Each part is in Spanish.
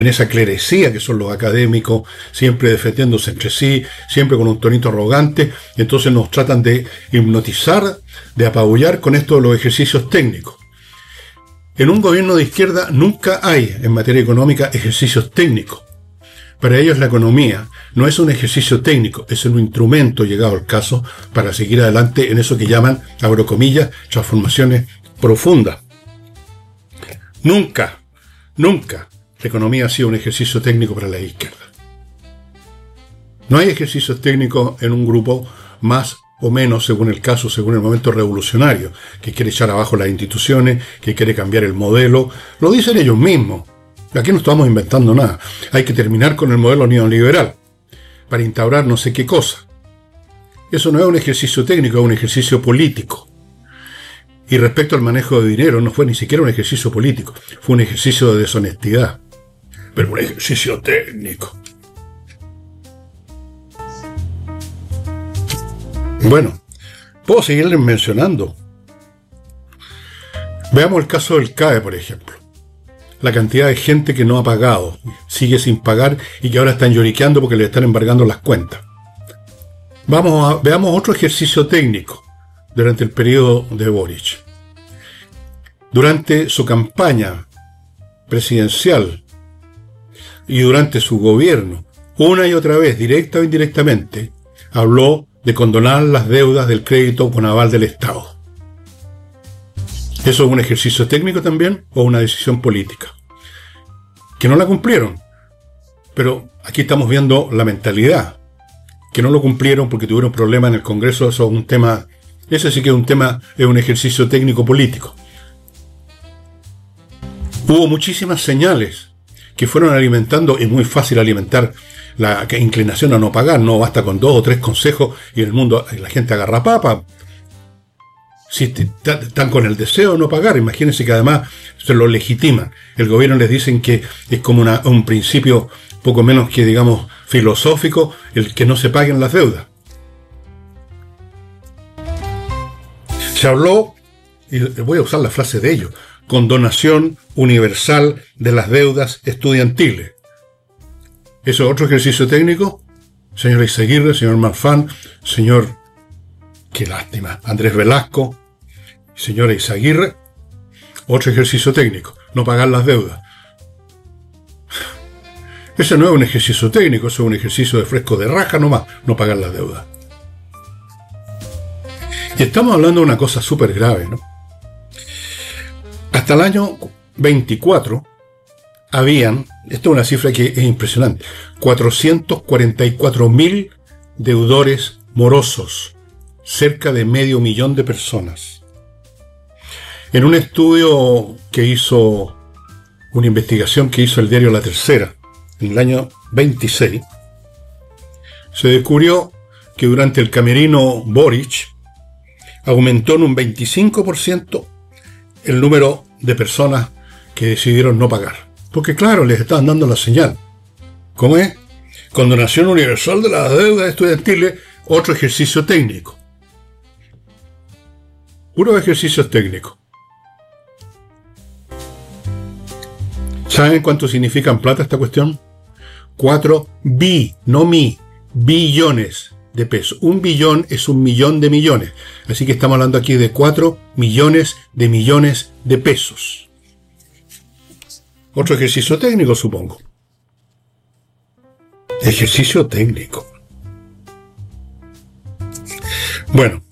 en esa clerecía que son los académicos, siempre defendiéndose entre sí, siempre con un tonito arrogante, y entonces nos tratan de hipnotizar, de apabullar con esto de los ejercicios técnicos. En un gobierno de izquierda nunca hay, en materia económica, ejercicios técnicos. Para ellos la economía no es un ejercicio técnico, es un instrumento, llegado el caso, para seguir adelante en eso que llaman, abro comillas, transformaciones profundas. Nunca la economía ha sido un ejercicio técnico para la izquierda. No hay ejercicios técnicos en un grupo más o menos, según el caso, según el momento revolucionario, que quiere echar abajo las instituciones, que quiere cambiar el modelo. Lo dicen ellos mismos. Aquí no estamos inventando nada. Hay que terminar con el modelo neoliberal para instaurar no sé qué cosa. Eso no es un ejercicio técnico, es un ejercicio político. Y respecto al manejo de dinero, no fue ni siquiera un ejercicio político, fue un ejercicio de deshonestidad. Pero un ejercicio técnico. Bueno, puedo seguirles mencionando. Veamos el caso del CAE, por ejemplo. La cantidad de gente que no ha pagado, sigue sin pagar y que ahora están lloriqueando porque le están embargando las cuentas. Veamos otro ejercicio técnico durante el periodo de Boric. Durante su campaña presidencial y durante su gobierno, una y otra vez, directa o indirectamente, habló de condonar las deudas del crédito con aval del Estado. ¿Eso es un ejercicio técnico también o una decisión política? Que no la cumplieron. Pero aquí estamos viendo la mentalidad. Que no lo cumplieron porque tuvieron problemas en el Congreso, eso es un tema, ese sí que es un tema, es un ejercicio técnico político. Hubo muchísimas señales que fueron alimentando, es muy fácil alimentar la inclinación a no pagar, no basta con 2 o 3 consejos y en el mundo la gente agarra papa. Si están con el deseo de no pagar, imagínense que además se lo legitiman. El gobierno les dicen que es como un principio poco menos que, digamos, filosófico, el que no se paguen las deudas. Se habló, y voy a usar la frase de ellos, condonación universal de las deudas estudiantiles. ¿Eso es otro ejercicio técnico? Señor Eizaguirre, señor Marfán, señor, qué lástima, Andrés Velasco, señor Eizaguirre, otro ejercicio técnico, no pagar las deudas. Ese no es un ejercicio técnico, eso es un ejercicio de fresco de raja nomás, no pagar las deudas. Y estamos hablando de una cosa súper grave, ¿no? Hasta el año 24 habían, esto es una cifra que es impresionante, 444.000 deudores morosos, cerca de 500.000 de personas. En un estudio que hizo, una investigación que hizo el diario La Tercera, en el año 26, se descubrió que durante el camerino Boric aumentó en un 25% el número de personas que decidieron no pagar. Porque claro, les estaban dando la señal. ¿Cómo es? Condonación universal de las deudas estudiantiles, otro ejercicio técnico. Puro ejercicio técnico. ¿Saben cuánto significa en plata esta cuestión? 4 billones de pesos. 1 billón es 1.000.000 de millones. Así que estamos hablando aquí de 4 millones de pesos. Otro ejercicio técnico, supongo. Ejercicio técnico. Bueno.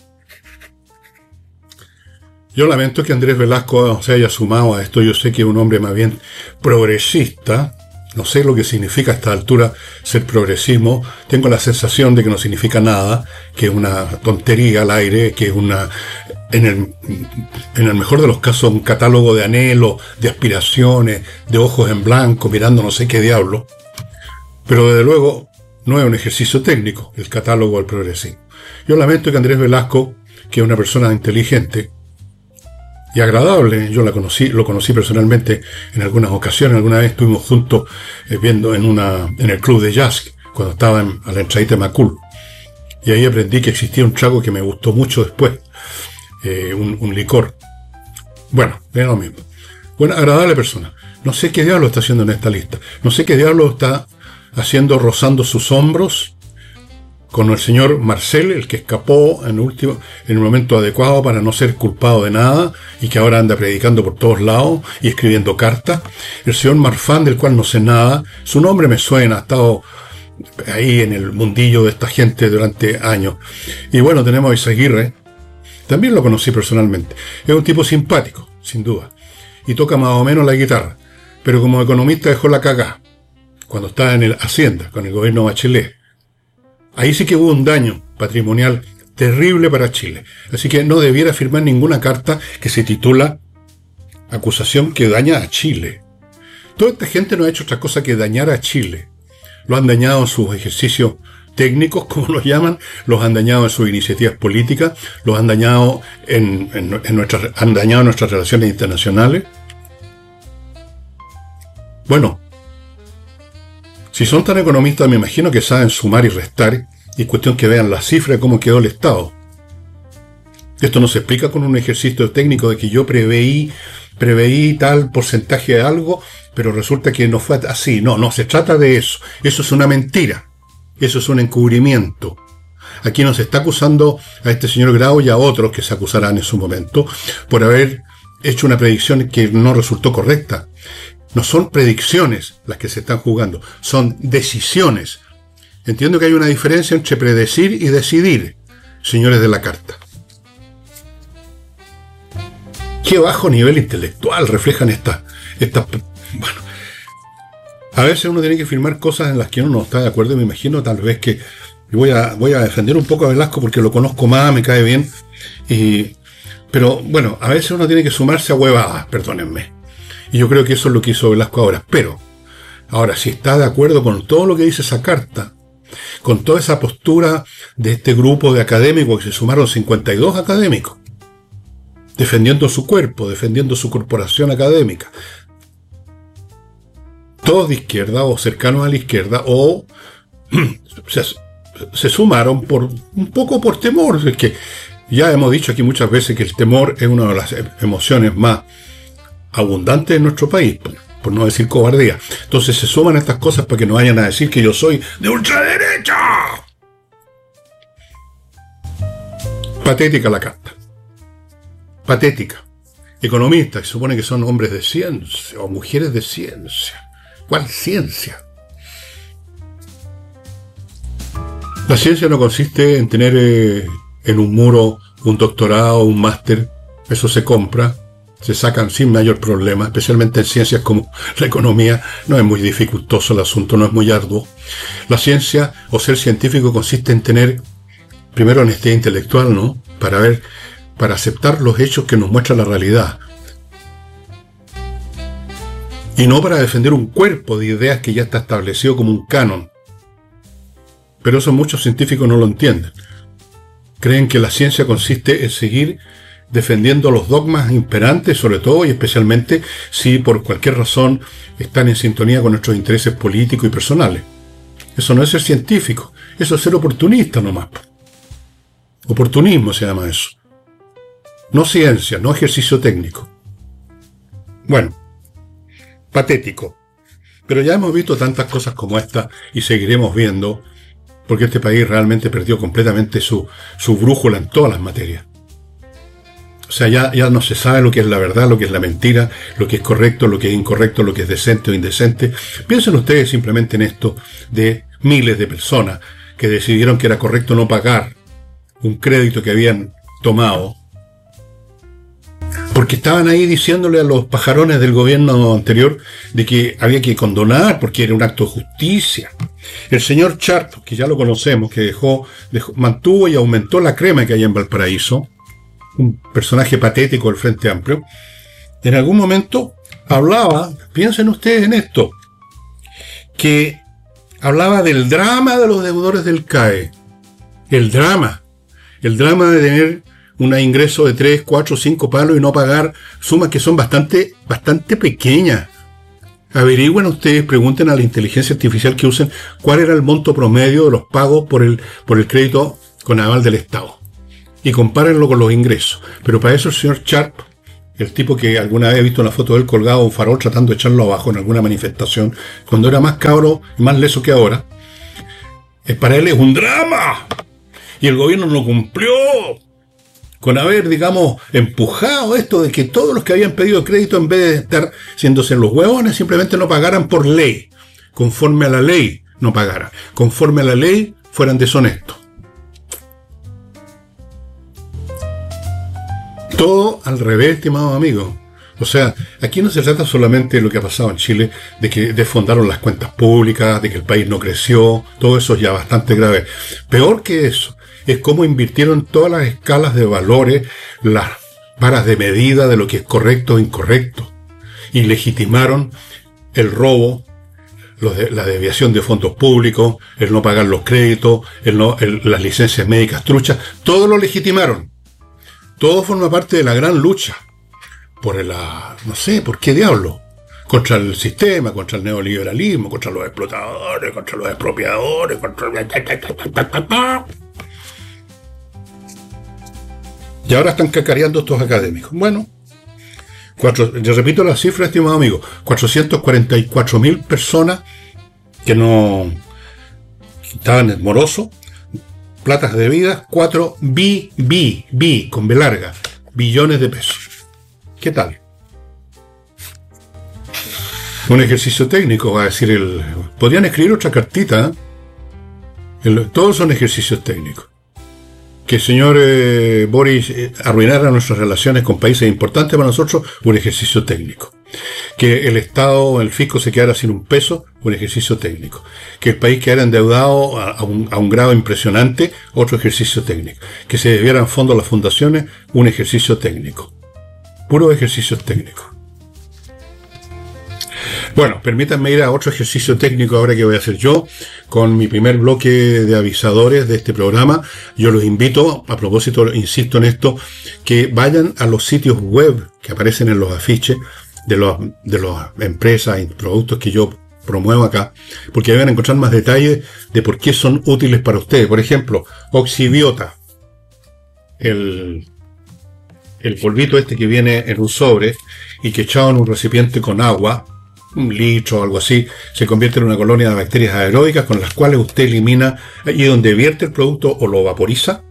Yo lamento que Andrés Velasco se haya sumado a esto. Yo sé que es un hombre más bien progresista. No sé lo que significa a esta altura ser progresismo. Tengo la sensación de que no significa nada, que es una tontería al aire, que es en el mejor de los casos, un catálogo de anhelos, de aspiraciones, de ojos en blanco, mirando no sé qué diablo. Pero desde luego no es un ejercicio técnico el catálogo del progresismo. Yo lamento que Andrés Velasco, que es una persona inteligente y agradable, yo lo conocí personalmente en algunas ocasiones, alguna vez estuvimos juntos viendo en el club de jazz, cuando estaba a la entradita de Macul, y ahí aprendí que existía un trago que me gustó mucho después, un licor. Bueno, es lo mismo. Bueno, agradable persona, No sé qué diablo está haciendo en esta lista. No sé qué diablo está haciendo, rozando sus hombros con el señor Marcel, el que escapó en el momento adecuado para no ser culpado de nada y que ahora anda predicando por todos lados y escribiendo cartas. El señor Marfan, del cual no sé nada. Su nombre me suena, ha estado ahí en el mundillo de esta gente durante años. Y bueno, tenemos a Izaguirre. También lo conocí personalmente. Es un tipo simpático, sin duda. Y toca más o menos la guitarra. Pero como economista dejó la cagá cuando estaba en el Hacienda, con el gobierno Bachelet. Ahí sí que hubo un daño patrimonial terrible para Chile. Así que no debiera firmar ninguna carta que se titula Acusación que daña a Chile. Toda esta gente no ha hecho otra cosa que dañar a Chile. Lo han dañado en sus ejercicios técnicos, como los llaman, los han dañado en sus iniciativas políticas, los han dañado han dañado nuestras relaciones internacionales. Bueno, si son tan economistas, me imagino que saben sumar y restar, y es cuestión que vean la cifra de cómo quedó el Estado. Esto no se explica con un ejercicio técnico de que yo preveí tal porcentaje de algo, pero resulta que no fue así. No se trata de eso. Eso es una mentira. Eso es un encubrimiento. Aquí nos está acusando a este señor Grau y a otros que se acusarán en su momento por haber hecho una predicción que no resultó correcta. No son predicciones las que se están jugando, son decisiones. Entiendo que hay una diferencia entre predecir y decidir, señores de la carta. Qué bajo nivel intelectual reflejan estas. Bueno, a veces uno tiene que firmar cosas en las que uno no está de acuerdo. Me imagino tal vez que voy a defender un poco a Velasco porque lo conozco más, me cae bien. Pero bueno, a veces uno tiene que sumarse a huevadas, perdónenme. Y yo creo que eso es lo que hizo Velasco ahora. Pero, ahora, si está de acuerdo con todo lo que dice esa carta, con toda esa postura de este grupo de académicos, que se sumaron 52 académicos, defendiendo su cuerpo, defendiendo su corporación académica, todos de izquierda o cercanos a la izquierda, o se sumaron un poco por temor. Es que ya hemos dicho aquí muchas veces que el temor es una de las emociones más abundante en nuestro país, por no decir cobardía. Entonces se suman estas cosas para que no vayan a decir que yo soy de ultraderecha. Patética la carta. Patética. Economistas, se supone que son hombres de ciencia o mujeres de ciencia. ¿Cuál ciencia? La ciencia no consiste en tener en un muro un doctorado, un máster. Eso se compra. Se sacan sin mayor problema, especialmente en ciencias como la economía. No es muy dificultoso el asunto, no es muy arduo. La ciencia o ser científico consiste en tener primero honestidad intelectual, ¿no? Para aceptar los hechos que nos muestra la realidad. Y no para defender un cuerpo de ideas que ya está establecido como un canon. Pero eso muchos científicos no lo entienden. Creen que la ciencia consiste en seguir defendiendo los dogmas imperantes, sobre todo y especialmente si por cualquier razón están en sintonía con nuestros intereses políticos y personales. Eso no es ser científico, eso es ser oportunista nomás. Oportunismo se llama eso. No ciencia, no ejercicio técnico. Bueno, patético. Pero ya hemos visto tantas cosas como esta y seguiremos viendo, porque este país realmente perdió completamente su brújula en todas las materias. O sea, ya no se sabe lo que es la verdad, lo que es la mentira, lo que es correcto, lo que es incorrecto, lo que es decente o indecente. Piensen ustedes simplemente en esto de miles de personas que decidieron que era correcto no pagar un crédito que habían tomado porque estaban ahí diciéndole a los pajarones del gobierno anterior de que había que condonar porque era un acto de justicia. El señor Sharp, que ya lo conocemos, que mantuvo y aumentó la crema que hay en Valparaíso, un personaje patético del Frente Amplio, en algún momento hablaba, piensen ustedes en esto, que hablaba del drama de los deudores del CAE. El drama de tener un ingreso de 3, 4, 5 palos y no pagar sumas que son bastante pequeñas. Averigüen ustedes, pregunten a la inteligencia artificial que usen cuál era el monto promedio de los pagos por el crédito con aval del Estado. Y compárenlo con los ingresos. Pero para eso el señor Sharp, el tipo que alguna vez he visto una foto de él colgado a un farol tratando de echarlo abajo en alguna manifestación, cuando era más cabro y más leso que ahora, para él es un drama. Y el gobierno no cumplió con haber, digamos, empujado esto de que todos los que habían pedido crédito, en vez de estar haciéndose los huevones, simplemente no pagaran por ley. Conforme a la ley, no pagaran. Conforme a la ley, fueran deshonestos. Todo al revés, estimado amigo. O sea, aquí no se trata solamente de lo que ha pasado en Chile, de que desfondaron las cuentas públicas, de que el país no creció, todo eso es ya bastante grave. Peor que eso, es cómo invirtieron todas las escalas de valores, las varas de medida de lo que es correcto o incorrecto, y legitimaron el robo, la desviación de fondos públicos, el no pagar los créditos, las licencias médicas truchas, todo lo legitimaron. Todo forma parte de la gran lucha no sé, ¿por qué diablo? Contra el sistema, contra el neoliberalismo, contra los explotadores, contra los expropiadores, Y ahora están cacareando estos académicos. Bueno, yo repito la cifra, estimado amigo, 444.000 personas que no estaban morosos, platas debidas, 4 con B larga, billones de pesos. ¿Qué tal? Un ejercicio técnico, va a decir podrían escribir otra cartita, todos son ejercicios técnicos. Que el señor Boris arruinara nuestras relaciones con países importantes para nosotros, un ejercicio técnico. Que el Estado, el fisco se quedara sin un peso, un ejercicio técnico. Que el país quedara endeudado a un grado impresionante, otro ejercicio técnico. Que se desviaran fondos a las fundaciones, un ejercicio técnico. Puros ejercicios técnicos. Bueno, permítanme ir a otro ejercicio técnico ahora que voy a hacer yo, con mi primer bloque de avisadores de este programa. Yo los invito, a propósito, insisto en esto, que vayan a los sitios web que aparecen en los afiches de las empresas y productos que yo promuevo acá, porque ahí van a encontrar más detalles de por qué son útiles para ustedes. Por ejemplo, Oxibiota, el polvito este que viene en un sobre y que echado en un recipiente con agua, un litro o algo así, se convierte en una colonia de bacterias aeróbicas con las cuales usted elimina, y donde vierte el producto o lo vaporiza,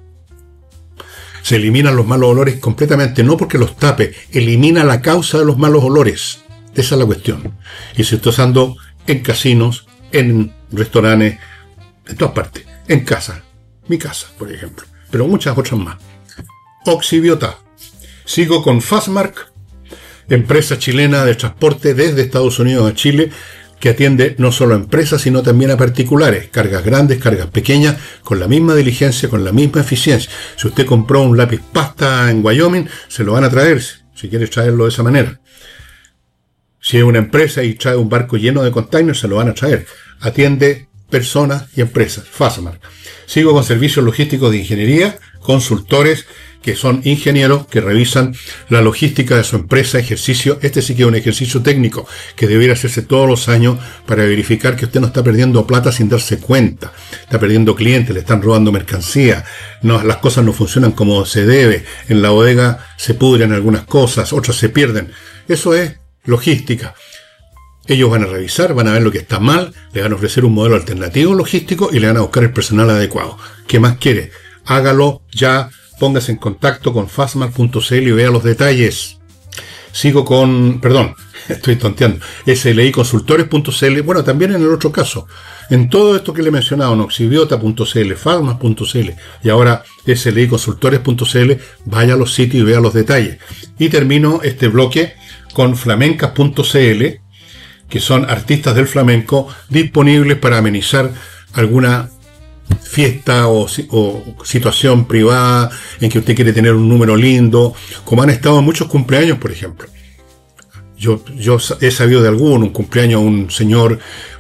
se eliminan los malos olores completamente, no porque los tape, elimina la causa de los malos olores. Esa es la cuestión. Y se está usando en casinos, en restaurantes, en todas partes, en casa, mi casa, por ejemplo, pero muchas otras más. Oxibiota. Sigo con Fastmark, empresa chilena de transporte desde Estados Unidos a Chile, que atiende no solo a empresas, sino también a particulares, cargas grandes, cargas pequeñas, con la misma diligencia, con la misma eficiencia. Si usted compró un lápiz pasta en Wyoming, se lo van a traer, si quiere traerlo de esa manera. Si es una empresa y trae un barco lleno de containers, se lo van a traer. Atiende personas y empresas. Fastmark. Sigo con servicios logísticos de ingeniería, consultores que son ingenieros que revisan la logística de su empresa, ejercicio. Este sí que es un ejercicio técnico que debería hacerse todos los años para verificar que usted no está perdiendo plata sin darse cuenta. Está perdiendo clientes, le están robando mercancía, las cosas no funcionan como se debe, en la bodega se pudren algunas cosas, otras se pierden. Eso es logística. Ellos van a revisar, van a ver lo que está mal, le van a ofrecer un modelo alternativo logístico y le van a buscar el personal adecuado. ¿Qué más quiere? Hágalo ya. Póngase en contacto con fastmark.cl y vea los detalles. Sigo con, estoy tonteando, sliconsultores.cl, bueno, también en el otro caso. En todo esto que le he mencionado, noxibiota.cl, fastmark.cl y ahora sliconsultores.cl, vaya a los sitios y vea los detalles. Y termino este bloque con flamencas.cl, que son artistas del flamenco disponibles para amenizar alguna fiesta o situación privada en que usted quiere tener un número lindo, como han estado en muchos cumpleaños, por ejemplo. Yo he sabido de un cumpleaños, un señor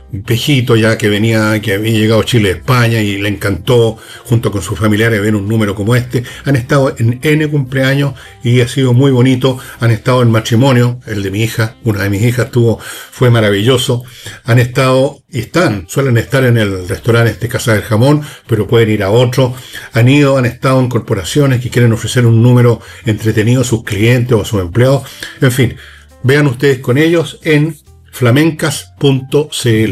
viejito ya que había llegado a Chile de España y le encantó, junto con sus familiares, ver un número como este. Han estado en N cumpleaños y ha sido muy bonito. Han estado en matrimonio, el de mi hija, una de mis hijas fue maravilloso. Han estado y suelen estar en el restaurante Casa del Jamón, pero pueden ir a otro. Han estado en corporaciones que quieren ofrecer un número entretenido a sus clientes o a sus empleados. En fin, vean ustedes con ellos en flamencas.cl.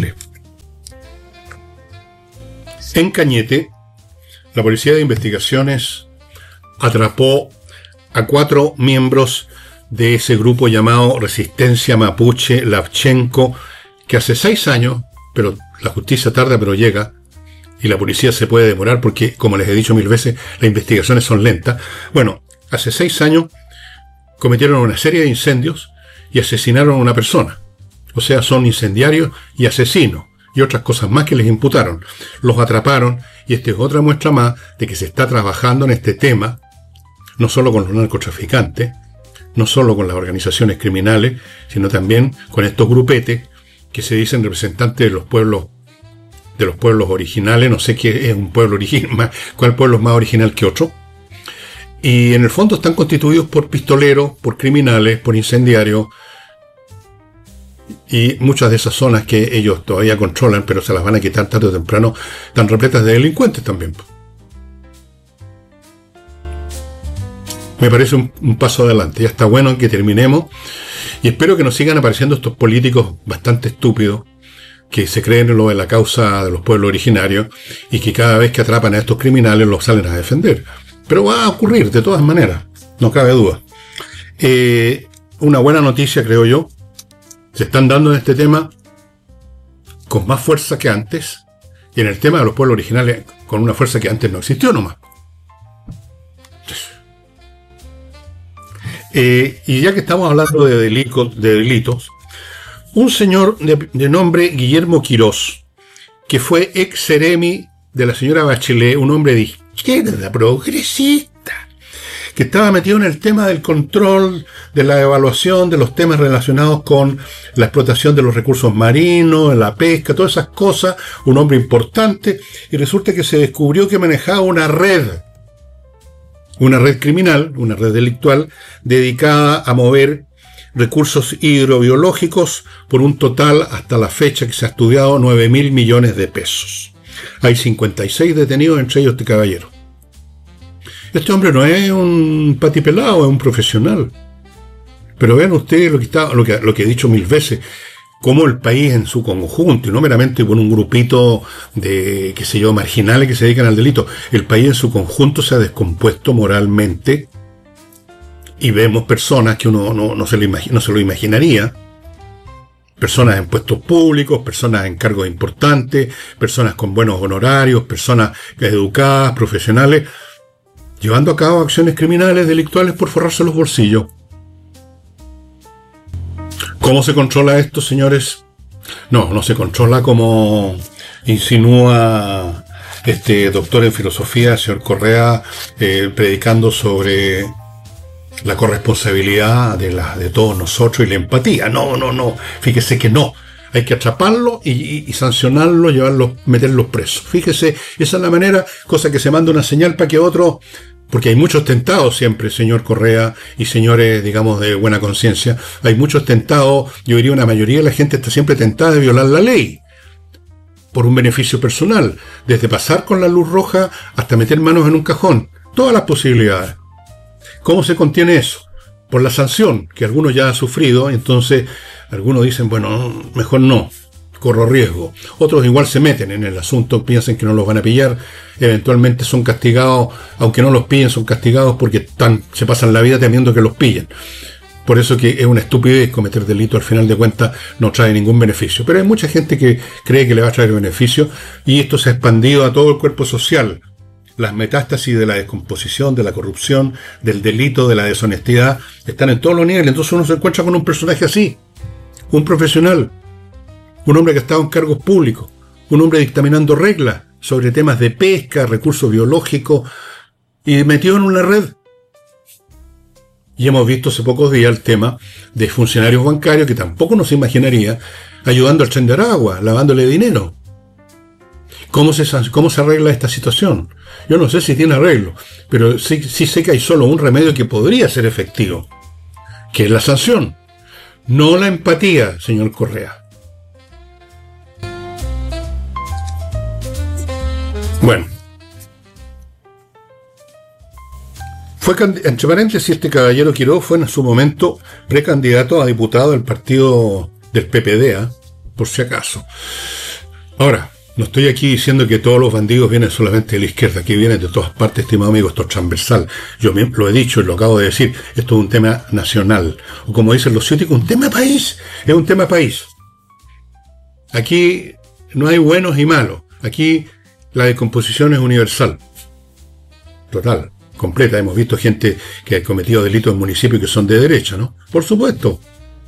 En Cañete, la Policía de Investigaciones atrapó a 4 miembros de ese grupo llamado Resistencia Mapuche Lavchenko, que hace 6 años, pero la justicia tarda pero llega, y la policía se puede demorar porque, como les he dicho 1000 veces, las investigaciones son lentas. Bueno, hace 6 años cometieron una serie de incendios y asesinaron a una persona. O sea, son incendiarios y asesinos, y otras cosas más que les imputaron. Los atraparon, y esta es otra muestra más de que se está trabajando en este tema, no solo con los narcotraficantes, no solo con las organizaciones criminales, sino también con estos grupetes que se dicen representantes de los pueblos originales. No sé qué es un pueblo original, cuál pueblo es más original que otro. Y en el fondo están constituidos por pistoleros, por criminales, por incendiarios, y muchas de esas zonas que ellos todavía controlan, pero se las van a quitar tarde o temprano, están repletas de delincuentes también. Me parece un paso adelante. Ya está bueno que terminemos, y espero que nos sigan apareciendo estos políticos bastante estúpidos que se creen en lo de la causa de los pueblos originarios y que cada vez que atrapan a estos criminales los salen a defender. Pero va a ocurrir de todas maneras, no cabe duda. Una buena noticia, creo yo. Se están dando en este tema con más fuerza que antes, y en el tema de los pueblos originales con una fuerza que antes no existió nomás. Y ya que estamos hablando de delitos, un señor de nombre Guillermo Quirós, que fue ex seremi de la señora Bachelet, un hombre de izquierda, progresista, que estaba metido en el tema del control, de la evaluación de los temas relacionados con la explotación de los recursos marinos, la pesca, todas esas cosas, un hombre importante, y resulta que se descubrió que manejaba una red criminal, una red delictual, dedicada a mover recursos hidrobiológicos por un total, hasta la fecha que se ha estudiado, 9.000 millones de pesos. Hay 56 detenidos, entre ellos este caballero. Este hombre no es un patipelado, es un profesional. Pero vean ustedes lo que he dicho 1000 veces, cómo el país en su conjunto, y no meramente con un grupito de, qué sé yo, marginales que se dedican al delito, el país en su conjunto se ha descompuesto moralmente, y vemos personas que uno no se lo imaginaría, personas en puestos públicos, personas en cargos importantes, personas con buenos honorarios, personas educadas, profesionales, llevando a cabo acciones criminales, delictuales por forrarse los bolsillos. ¿Cómo se controla esto, señores? No se controla como insinúa este doctor en filosofía, el señor Correa, predicando sobre la corresponsabilidad de todos nosotros y la empatía. No. Fíjese que no. Hay que atraparlo y sancionarlo, meterlos presos. Fíjese, esa es la manera, cosa que se manda una señal para que otros, porque hay muchos tentados siempre, señor Correa y señores, digamos, de buena conciencia, hay muchos tentados, yo diría una mayoría de la gente está siempre tentada de violar la ley, por un beneficio personal, desde pasar con la luz roja hasta meter manos en un cajón, todas las posibilidades. ¿Cómo se contiene eso? Por la sanción, que algunos ya han sufrido, entonces algunos dicen, bueno, mejor no, corro riesgo. Otros igual se meten en el asunto, piensan que no los van a pillar, eventualmente son castigados, aunque no los pillen, son castigados porque se pasan la vida temiendo que los pillen. Por eso que es una estupidez cometer delito, al final de cuentas no trae ningún beneficio. Pero hay mucha gente que cree que le va a traer beneficio, y esto se ha expandido a todo el cuerpo social. Las metástasis de la descomposición, de la corrupción, del delito, de la deshonestidad, están en todos los niveles. Entonces uno se encuentra con un personaje así, un profesional, un hombre que ha estado en cargos públicos, un hombre dictaminando reglas sobre temas de pesca, recursos biológicos, y metido en una red. Y hemos visto hace pocos días el tema de funcionarios bancarios que tampoco nos imaginaría. ayudando al Tren de Aragua, lavándole dinero. ¿Cómo se arregla esta situación? Yo no sé si tiene arreglo, pero sí sé que hay solo un remedio que podría ser efectivo, que es la sanción, no la empatía, señor Correa. Bueno, entre paréntesis, este caballero Quirós fue en su momento precandidato a diputado del partido del PPD, por si acaso. Ahora, no estoy aquí diciendo que todos los bandidos vienen solamente de la izquierda, que vienen de todas partes, estimado amigo, esto es transversal. Yo lo he dicho y lo acabo de decir, esto es un tema nacional. O como dicen los ciúticos, un tema país, es un tema país. Aquí no hay buenos y malos, aquí la descomposición es universal. Total, completa. Hemos visto gente que ha cometido delitos en municipios que son de derecha, ¿no? Por supuesto.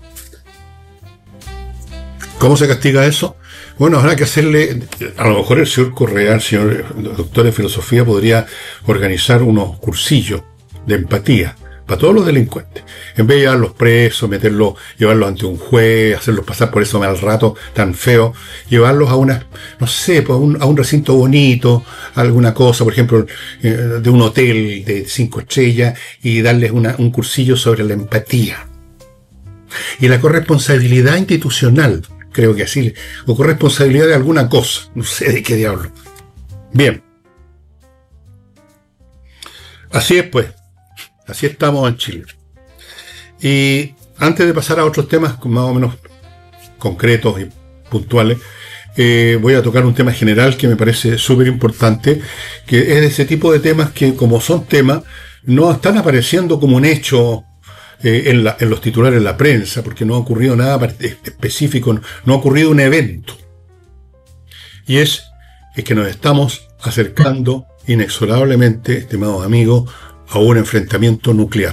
¿Cómo se castiga eso? Bueno, habrá que hacerle, a lo mejor el señor Correa, el señor doctor en filosofía, podría organizar unos cursillos de empatía para todos los delincuentes. En vez de llevarlos presos, llevarlos ante un juez, hacerlos pasar por eso mal rato tan feo, llevarlos a a un recinto bonito, alguna cosa, por ejemplo, de un hotel de 5 estrellas, y darles un cursillo sobre la empatía. Y la corresponsabilidad institucional, creo que así, o corresponsabilidad de alguna cosa, no sé de qué diablo. Bien. Así es, pues. Así estamos en Chile. Y antes de pasar a otros temas más o menos concretos y puntuales, voy a tocar un tema general que me parece súper importante, que es de ese tipo de temas que, como son temas, no están apareciendo como un hecho en los titulares de la prensa, porque no ha ocurrido nada específico, no ha ocurrido un evento. Y es que nos estamos acercando inexorablemente, estimados amigos, a un enfrentamiento nuclear.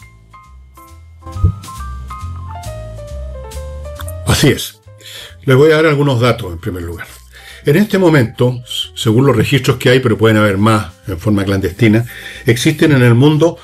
Así es. Les voy a dar algunos datos en primer lugar. En este momento, según los registros que hay, pero pueden haber más en forma clandestina, existen en el mundo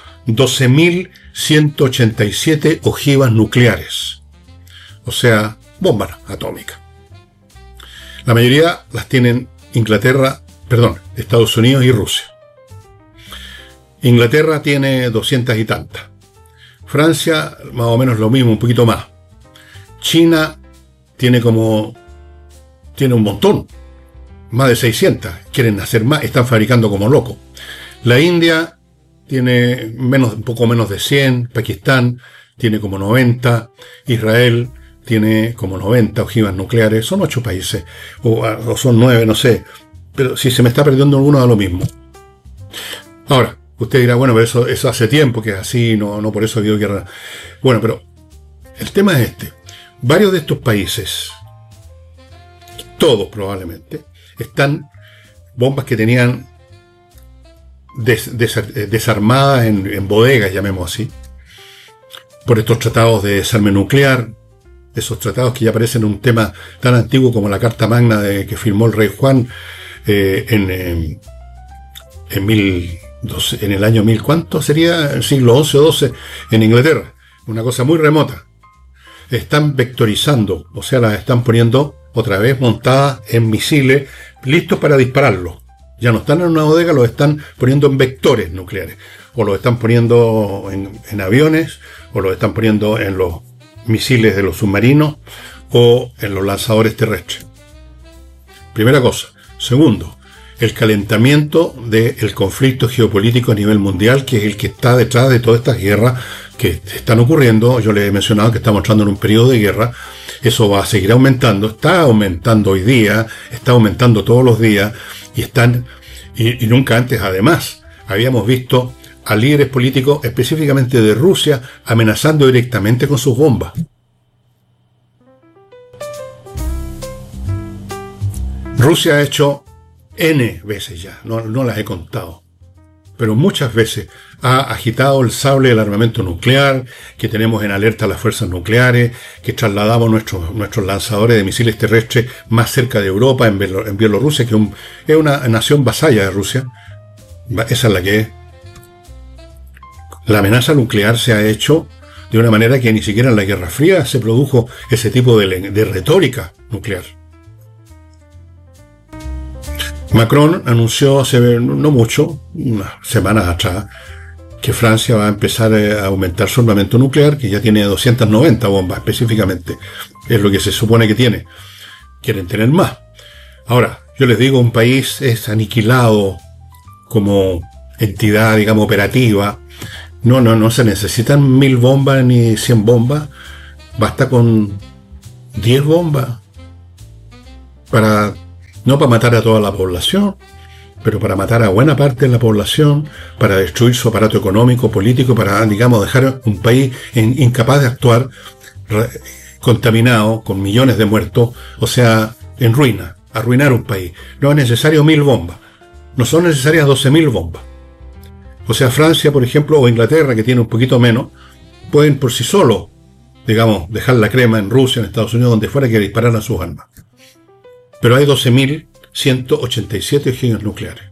12.187 ojivas nucleares, o sea, bombas atómicas. La mayoría las tienen Estados Unidos y Rusia. Inglaterra tiene 200 y tantas. Francia, más o menos lo mismo, un poquito más. China tiene un montón, más de 600. Quieren hacer más, están fabricando como locos. La India tiene un poco menos de 100. Pakistán tiene como 90. Israel tiene como 90 ojivas nucleares. Son 8 países, o son 9, no sé. Pero si se me está perdiendo alguno, da lo mismo. Ahora, usted dirá, bueno, pero eso hace tiempo que es así, no por eso ha habido guerra. Bueno, pero el tema es este. Varios de estos países, todos probablemente, están bombas que tenían desarmadas en bodegas, llamemos así, por estos tratados de desarme nuclear, esos tratados que ya parecen un tema tan antiguo como la Carta Magna que firmó el rey Juan en el año 1000, ¿cuánto sería? El siglo XI o XII en Inglaterra. Una cosa muy remota. Están vectorizando, o sea, las están poniendo otra vez montadas en misiles, listos para dispararlos. Ya no están en una bodega, los están poniendo en vectores nucleares. O los están poniendo en aviones, o los están poniendo en los misiles de los submarinos, o en los lanzadores terrestres. Primera cosa. Segundo, el calentamiento del conflicto geopolítico a nivel mundial, que es el que está detrás de todas estas guerras que están ocurriendo. Yo les he mencionado que estamos entrando en un periodo de guerra. Eso va a seguir aumentando, está aumentando hoy día, está aumentando todos los días, y nunca antes, además, habíamos visto a líderes políticos, específicamente de Rusia, amenazando directamente con sus bombas. Rusia ha hecho N veces ya, no las he contado, pero muchas veces ha agitado el sable del armamento nuclear, que tenemos en alerta a las fuerzas nucleares, que trasladamos nuestros lanzadores de misiles terrestres más cerca de Europa, en Bielorrusia, que es una nación vasalla de Rusia. Esa es la que es. La amenaza nuclear se ha hecho de una manera que ni siquiera en la Guerra Fría se produjo ese tipo de retórica nuclear. Macron anunció hace no mucho, unas semanas atrás, que Francia va a empezar a aumentar su armamento nuclear, que ya tiene 290 bombas específicamente. Es lo que se supone que tiene. Quieren tener más. Ahora, yo les digo, un país es aniquilado como entidad, digamos, operativa. No se necesitan 1000 bombas ni 100 bombas. Basta con 10 bombas no para matar a toda la población, pero para matar a buena parte de la población, para destruir su aparato económico, político, para, digamos, dejar un país incapaz de actuar, contaminado, con millones de muertos, o sea, en ruina, arruinar un país. No es necesario 1000 bombas, no son necesarias 12.000 bombas. O sea, Francia, por ejemplo, o Inglaterra, que tiene un poquito menos, pueden por sí solos, digamos, dejar la crema en Rusia, en Estados Unidos, donde fuera, que dispararan sus armas. Pero hay 12.187 ingenios nucleares.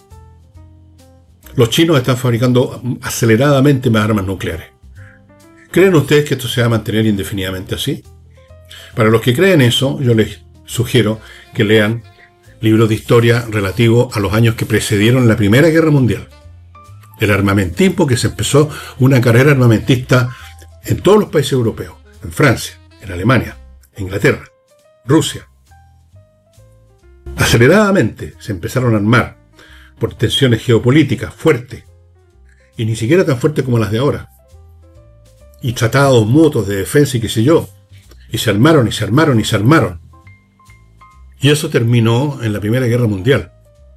Los chinos están fabricando aceleradamente más armas nucleares. ¿Creen ustedes que esto se va a mantener indefinidamente así? Para los que creen eso, yo les sugiero que lean libros de historia relativos a los años que precedieron la Primera Guerra Mundial. El armamentismo, que se empezó una carrera armamentista en todos los países europeos, en Francia, en Alemania, en Inglaterra, Rusia. Aceleradamente se empezaron a armar por tensiones geopolíticas fuertes, y ni siquiera tan fuertes como las de ahora, y tratados mutuos de defensa y qué sé yo, y se armaron, y se armaron, y se armaron. Y eso terminó en la Primera Guerra Mundial.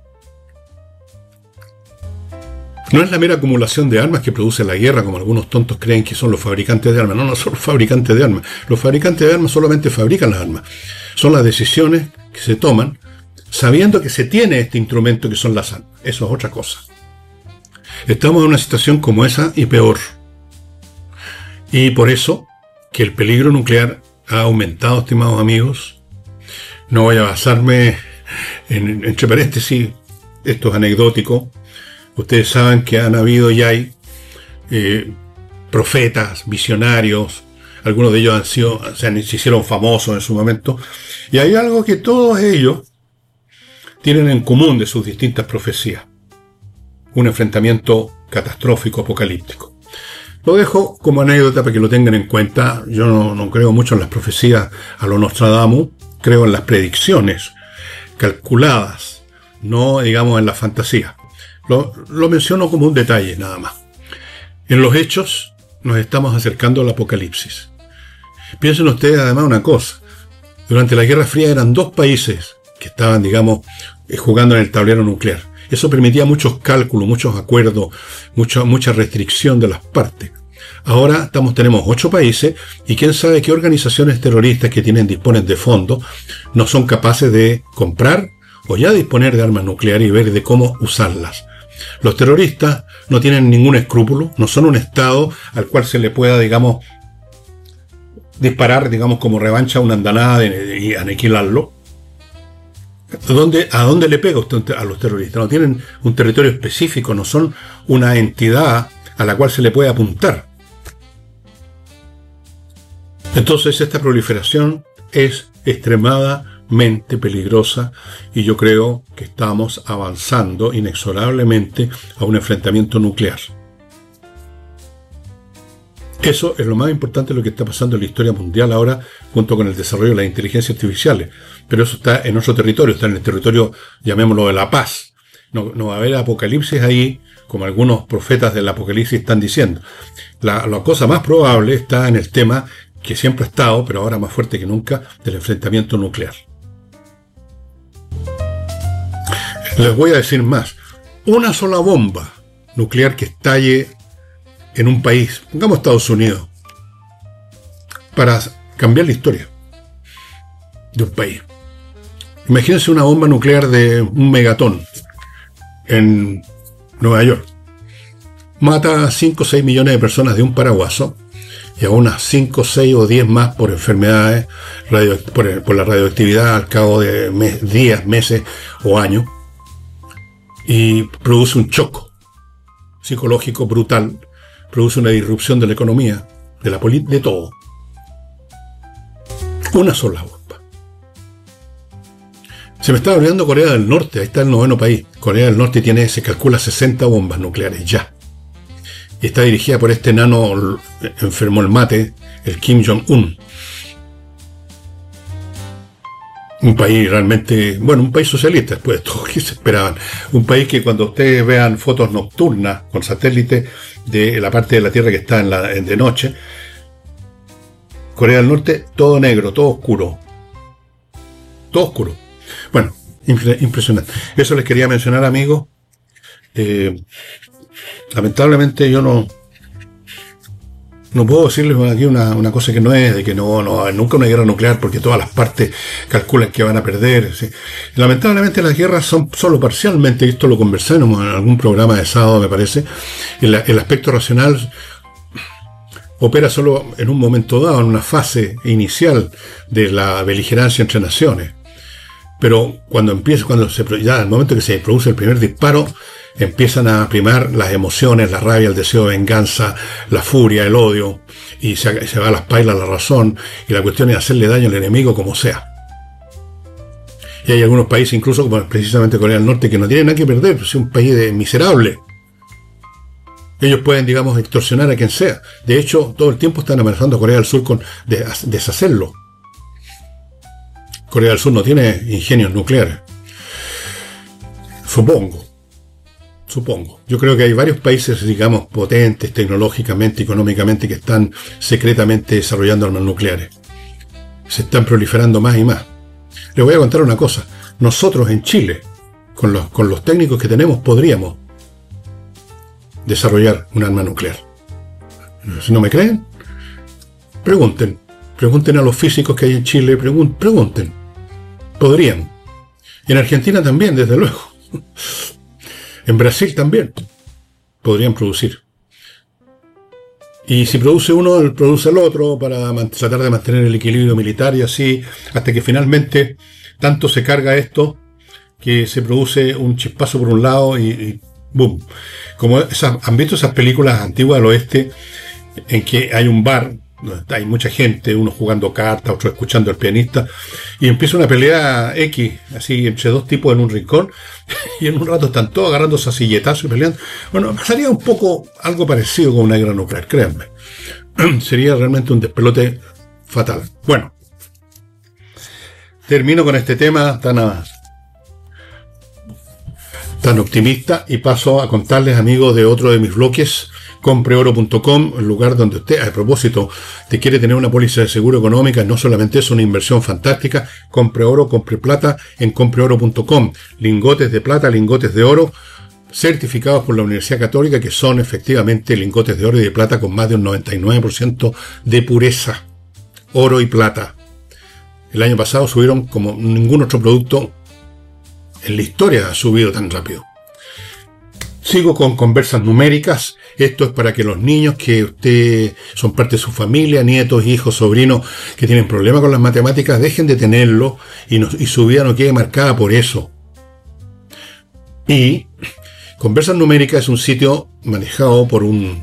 No es la mera acumulación de armas que produce la guerra, como algunos tontos creen que son los fabricantes de armas. No son los fabricantes de armas. Los fabricantes de armas solamente fabrican las armas. Son las decisiones que se toman sabiendo que se tiene este instrumento que son las armas. Eso es otra cosa. Estamos en una situación como esa y peor. Y por eso que el peligro nuclear ha aumentado, estimados amigos. No voy a basarme entre paréntesis, esto es anecdótico. Ustedes saben que han habido y hay profetas, visionarios. Algunos de ellos se hicieron famosos en su momento. Y hay algo que todos ellos tienen en común de sus distintas profecías: un enfrentamiento catastrófico, apocalíptico. Lo dejo como anécdota para que lo tengan en cuenta. Yo no creo mucho en las profecías a lo Nostradamus, creo en las predicciones calculadas, no digamos en la fantasía. Lo menciono como un detalle nada más. En los hechos nos estamos acercando al apocalipsis. Piensen ustedes además una cosa: durante la Guerra Fría eran dos países que estaban, digamos, jugando en el tablero nuclear. Eso permitía muchos cálculos, muchos acuerdos, mucha restricción de las partes. Ahora tenemos 8 países, y quién sabe qué organizaciones terroristas que disponen de fondos no son capaces de comprar o ya disponer de armas nucleares y ver de cómo usarlas. Los terroristas no tienen ningún escrúpulo, no son un Estado al cual se le pueda, digamos, disparar, digamos, como revancha una andanada y aniquilarlo. ¿A dónde le pega usted a los terroristas? No tienen un territorio específico, no son una entidad a la cual se le puede apuntar. Entonces esta proliferación es extremadamente peligrosa, y yo creo que estamos avanzando inexorablemente a un enfrentamiento nuclear. Eso es lo más importante de lo que está pasando en la historia mundial ahora, junto con el desarrollo de las inteligencias artificiales. Pero eso está en otro territorio, está en el territorio, llamémoslo, de la paz. No va a haber apocalipsis ahí, como algunos profetas del apocalipsis están diciendo. La cosa más probable está en el tema que siempre ha estado, pero ahora más fuerte que nunca, del enfrentamiento nuclear. Les voy a decir más. Una sola bomba nuclear que estalle en un país, pongamos Estados Unidos, para cambiar la historia de un país. Imagínense una bomba nuclear de 1 megatón en Nueva York. Mata a 5 o 6 millones de personas de un paraguaso, y a unas 5, 6 o 10 más por enfermedades, por la radioactividad al cabo de días, meses o años, y produce un choque psicológico brutal, produce una disrupción de la economía, de todo. Una sola bomba. Se me estaba olvidando Corea del Norte, ahí está el 9º país. Corea del Norte se calcula 60 bombas nucleares ya. Y está dirigida por este enano enfermo el mate, el Kim Jong-un. Un país realmente, bueno, un país socialista después de todo, ¿qué se esperaban? Un país que cuando ustedes vean fotos nocturnas con satélite de la parte de la Tierra que está de noche, Corea del Norte, todo negro, todo oscuro. Todo oscuro. Bueno, impresionante. Eso les quería mencionar, amigos. Lamentablemente yo no puedo decirles aquí una cosa que no es, de que no nunca una guerra nuclear, porque todas las partes calculan que van a perder. ¿Sí? Lamentablemente las guerras son solo parcialmente, esto lo conversamos en algún programa de sábado, me parece, el aspecto racional opera solo en un momento dado, en una fase inicial de la beligerancia entre naciones. Pero ya al momento que se produce el primer disparo, empiezan a primar las emociones, la rabia, el deseo de venganza, la furia, el odio, y se va a las pailas la razón, y la cuestión es hacerle daño al enemigo como sea. Y hay algunos países, incluso como precisamente Corea del Norte, que no tienen nada que perder, es un país miserable. Ellos pueden, digamos, extorsionar a quien sea. De hecho, todo el tiempo están amenazando a Corea del Sur con deshacerlo. Corea del Sur no tiene ingenios nucleares. Supongo. Yo creo que hay varios países, digamos, potentes tecnológicamente, económicamente, que están secretamente desarrollando armas nucleares. Se están proliferando más y más. Les voy a contar una cosa. Nosotros en Chile, con los técnicos que tenemos, podríamos desarrollar un arma nuclear. Si no me creen, pregunten a los físicos que hay en Chile, pregunten. Podrían. Y en Argentina también, desde luego. En Brasil también podrían producir. Y si produce uno, produce el otro para tratar de mantener el equilibrio militar y así, hasta que finalmente tanto se carga esto que se produce un chispazo por un lado y ¡boom! Como ¿han visto esas películas antiguas del oeste en que hay un bar donde hay mucha gente, uno jugando cartas, otro escuchando al pianista, y empieza una pelea X, así entre dos tipos en un rincón, y en un rato están todos agarrándose a silletazos y peleando? Bueno, pasaría un poco algo parecido con una guerra nuclear, créanme. Sería realmente un despelote fatal. Bueno, termino con este tema tan optimista y paso a contarles, amigos, de otro de mis bloques, compreoro.com, el lugar donde usted, a propósito, te quiere tener una póliza de seguro económica, no solamente es una inversión fantástica. Compre oro, compre plata en compreoro.com. Lingotes de plata, lingotes de oro, certificados por la Universidad Católica, que son efectivamente lingotes de oro y de plata con más de un 99% de pureza. Oro y plata. El año pasado subieron como ningún otro producto en la historia ha subido tan rápido. Sigo con conversas numéricas. Esto es para que los niños que usted son parte de su familia, nietos, hijos, sobrinos, que tienen problemas con las matemáticas, dejen de tenerlo y su vida no quede marcada por eso. Y Conversas Numéricas es un sitio manejado por un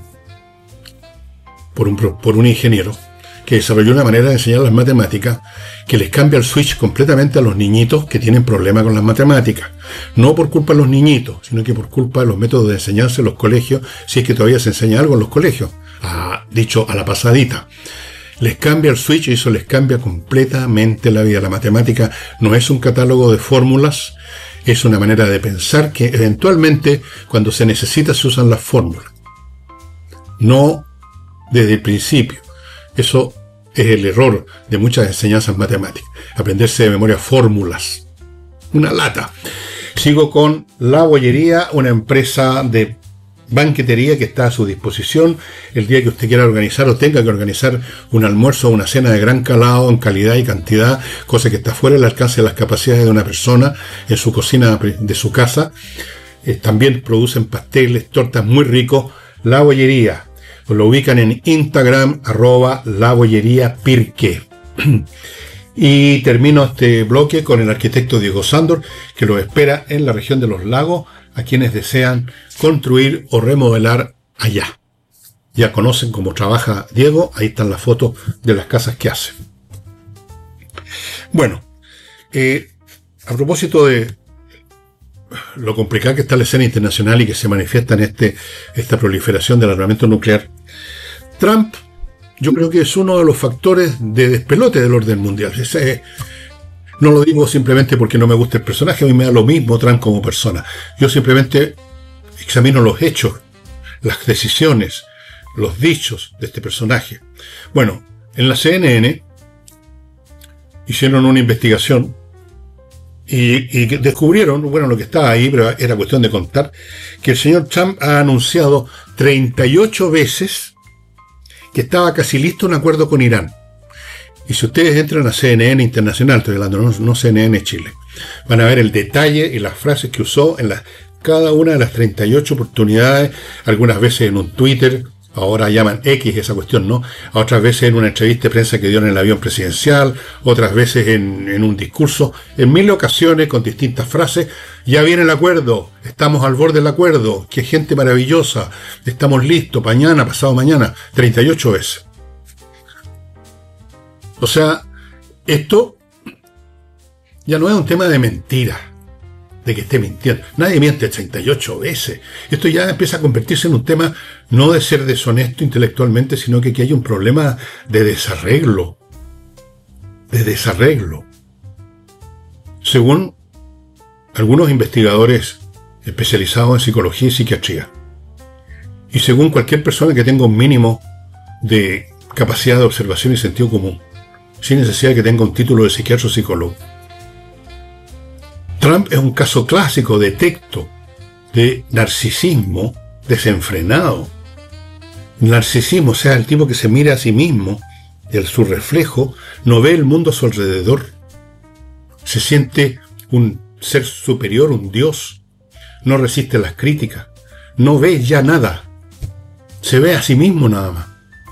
ingeniero que desarrolló una manera de enseñar las matemáticas que les cambia el switch completamente a los niñitos que tienen problemas con las matemáticas. No por culpa de los niñitos, sino que por culpa de los métodos de enseñanza en los colegios, si es que todavía se enseña algo en los colegios. Dicho a la pasadita. Les cambia el switch y eso les cambia completamente la vida. La matemática no es un catálogo de fórmulas, es una manera de pensar que eventualmente, cuando se necesita, se usan las fórmulas. No desde el principio. Eso es el error de muchas enseñanzas matemáticas. Aprenderse de memoria fórmulas. Una lata. Sigo con La Bollería, una empresa de banquetería que está a su disposición el día que usted quiera organizar o tenga que organizar un almuerzo o una cena de gran calado en calidad y cantidad, cosa que está fuera del alcance de las capacidades de una persona en su cocina de su casa. También producen pasteles, tortas muy ricos. La Bollería. Lo ubican en Instagram, @labolleriapirque. Y termino este bloque con el arquitecto Diego Sándor, que lo espera en la región de los lagos a quienes desean construir o remodelar allá. ya conocen cómo trabaja Diego, ahí están las fotos de las casas que hace. Bueno, a propósito de lo complicada que está la escena internacional y que se manifiesta en esta proliferación del armamento nuclear, Trump, yo creo que es uno de los factores de despelote del orden mundial. No lo digo simplemente porque no me gusta el personaje, a mí me da lo mismo Trump como persona. Yo simplemente examino los hechos, las decisiones, los dichos de este personaje. Bueno, en la CNN hicieron una investigación y descubrieron, bueno, lo que estaba ahí, pero era cuestión de contar, que el señor Trump ha anunciado 38 veces que estaba casi listo un acuerdo con Irán. Y si ustedes entran a CNN Internacional, estoy hablando, no CNN Chile, van a ver el detalle y las frases que usó en cada una de las 38 oportunidades, algunas veces en un Twitter, ahora llaman X esa cuestión, ¿no? Otras veces en una entrevista de prensa que dio en el avión presidencial, otras veces en un discurso, en 1000 ocasiones con distintas frases. Ya viene el acuerdo, estamos al borde del acuerdo, qué gente maravillosa, estamos listos, mañana, pasado mañana, 38 veces. O sea, esto ya no es un tema de mentira, de que esté mintiendo. Nadie miente 38 veces. Esto ya empieza a convertirse en un tema no de ser deshonesto intelectualmente, sino que hay un problema de desarreglo. Según algunos investigadores especializados en psicología y psiquiatría, y según cualquier persona que tenga un mínimo de capacidad de observación y sentido común, sin necesidad de que tenga un título de psiquiatra o psicólogo, Trump es un caso clásico, detecto, de narcisismo desenfrenado. Narcisismo, o sea, el tipo que se mira a sí mismo, su reflejo, no ve el mundo a su alrededor. Se siente un ser superior, un dios. No resiste las críticas. No ve ya nada. Se ve a sí mismo nada más.